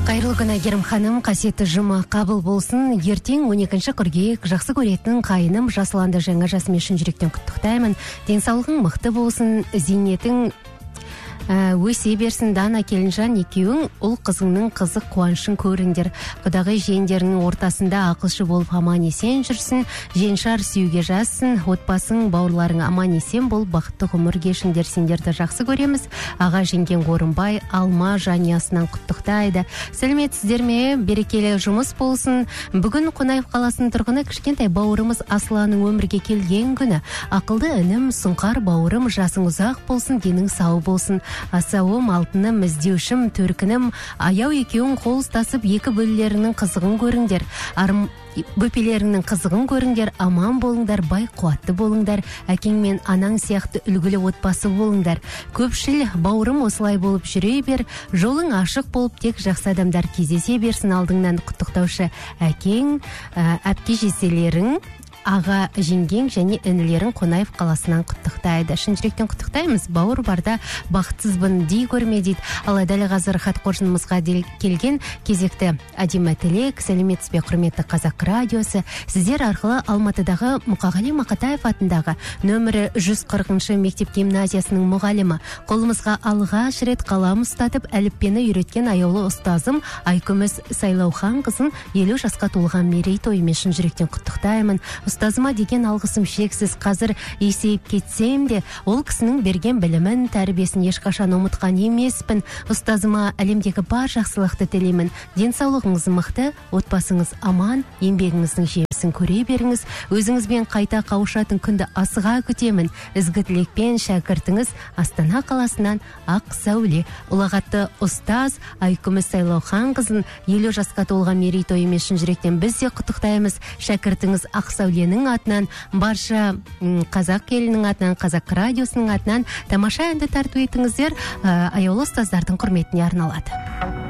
Қайырлы күн Әйгерім ханым, қасиетті жұма қабыл болсын. Ертең 12 қыркүйек, жақсы көретін қайыным Жасұланды жаңа жасымен шын жүректен құттықтаймын. Денсаулығың мықты болсын, зейнетің өсе берсін. Дана Келінжан екеуің ұл қызыңның қызық қуанышын көріңдер. Құдағи жиендерінің ортасында ақылшы болып аман есен жүрсін. Женшар сүюге жазсын. Отбасың, бауырларың аман есен бол, бақытты ғұмыр кешіңдер. Сендерді жақсы көреміз. Аға жеңген Орынбай Алма жанұясынан құттықтайды. Сәлеметсіздер ме? Берекелі жұмыс болсын. Бүгін Қонаев қаласының тұрғыны кішкентай бауырымыз Асланның өмірге келген күні. Ақылды інім, сұңқар бауырым, жасың ұзақ болсын, денің сау болсын. Асауым, алтыным, іздеушім, төркінім, аяу екеуің қол ұстасып екі бөлелерінің қызығын көріңдер. Бөпелеріңнің қызығын көріңдер, аман болыңдар, бай қуатты болыңдар, әкең мен анаң сияқты үлгілі отбасы болыңдар. Көпшіл бауырым осылай болып жүре бер, жолың ашық болып тек жақсы адамдар кездесе берсін. Алдыңнан құттықтаушы әкең, әпке жеселерің, аға жеңгең және інілерін Қонаев қаласынан құттықтайды. Шын жүректен құттықтаймыз. Бауыр барда бақытсызбын дей көрме дейді. Ал дәл қазір хат қоржынымызға келген кезекті әдемі тілек. Сәлеметсіз бе құрметті Қазақ радиосы. Сіздер арқылы Алматыдағы Мұқағали Мақатаев атындағы нөмірі 140 мектеп гимназиясының мұғалімі, қолымызға алғаш рет қалам ұстатып әліппені үйреткен аяулы ұстазым Айкүміс Сайлаухан қызын 50 жасқа толған мерейтойымен шын жүректен құттықтаймын. Ұстазыма деген алғысым шексіз. Қазір есейіп кетсем де, ол кісінің берген білімін, тәрбиесін ешқашан ұмытқан емеспін. Ұстазыма әлемдегі бар жақсылықты тілеймін. Денсаулығыңыз мықты, отбасыңыз аман, еңбегіңіздің жемісін көре беріңіз. Өзіңізбен қайта қауышатын күнді асыға күтемін. Ізгі тілекпен шәкіртіңіз Астана қаласынан Ақ Сәуле. Ұлағатты ұстаз Айкүміс Сайлаухан қызын 50 жасқа толған мерейтойымен шын жүректен біз де құттықтаймыз. Шәкіртіңіз Ақ Сәуленің атынан, барша қазақ елінің атынан, қазақ радиосының атынан тамаша әнді тарту етіңіздер. Аяулы ұстаздардың құрметіне арналады.